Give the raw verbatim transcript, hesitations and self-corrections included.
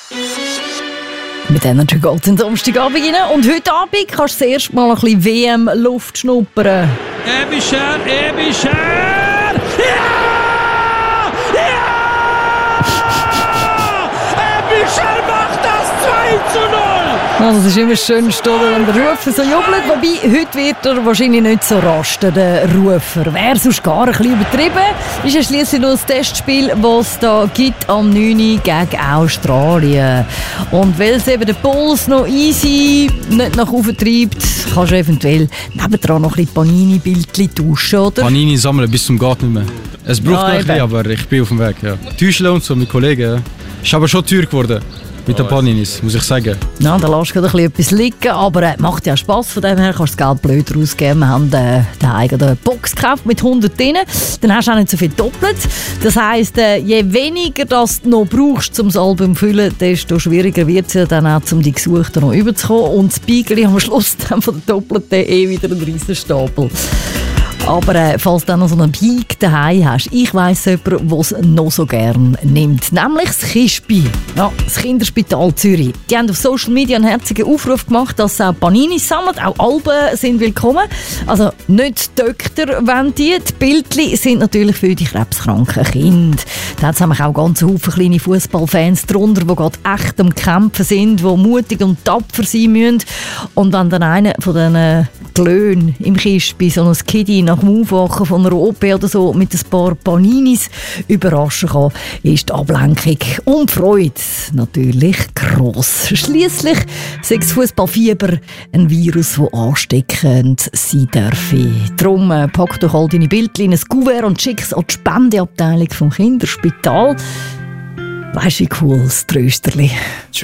Mit denen geht es in den Samstagabend rein. Und heute Abend kannst du das erste Mal ein bisschen W M-Luft schnuppern. Ebischer, Ebischer! Ja! Ja! Ebischer macht das zwei zu null! Also, es ist immer schön, wenn der Rufer so jubelt. Wobei, heute wird er wahrscheinlich nicht so rasten, der Rufer. Wäre sonst gar ein bisschen übertrieben. Ist ja schliesslich nur das Testspiel, das es da gibt am neun Uhr gegen Australien. Und weil es eben den Puls noch easy nicht nach oben treibt, kannst du eventuell nebendran noch ein bisschen Panini-Bildchen tauschen, oder? Panini sammeln bis zum geht nicht mehr. Es braucht Ja, noch ein eben. bisschen, aber ich bin auf dem Weg. Ja. Täuschen und so mit Kollegen. Ja. Ist aber schon teuer geworden. Mit den Paninis, muss ich sagen. Ja, da lässt du ein bisschen etwas liegen, aber äh, macht ja Spass. Von dem her kannst du das Geld blöd ausgeben. Wir haben äh, eine eigene Box gekauft mit hundert drin. Dann hast du auch nicht so viel doppelt. Das heisst, äh, je weniger das du noch brauchst, um das Album zu füllen, desto schwieriger wird es ja dann auch, um die Gesuchten noch überzukommen. Und das Beigeli am Schluss dann von der doppelten eh wieder ein riesen Stapel. Aber äh, falls du noch so einen Bike daheim hast, ich weiss jemanden, der es noch so gern nimmt. Nämlich das Kispi, ja, das Kinderspital Zürich. Die haben auf Social Media einen herzigen Aufruf gemacht, dass sie auch Paninis sammeln. Auch Alben sind willkommen. Also nicht die Töchter wollen die. Die Bildchen sind natürlich für die krebskranken Kinder. Da hat es nämlich auch ganz viele kleine Fußballfans drunter, die gerade echt am Kämpfen sind, die mutig und tapfer sein müssen. Und wenn dann einer von diesen Glöhnen im Kispi, so ein Kiddy nach dem Aufwachen von einer O P oder so mit ein paar Paninis überraschen kann, ist die Ablenkung und die Freude natürlich gross. Schliesslich ist das Fußballfieber ein Virus, das ansteckend sein darf. Darum äh, pack doch all deine Bildchen in ein Kuvert und schick es an die Spendeabteilung vom Kinderspital. Weisst du, wie cool das Trösterli.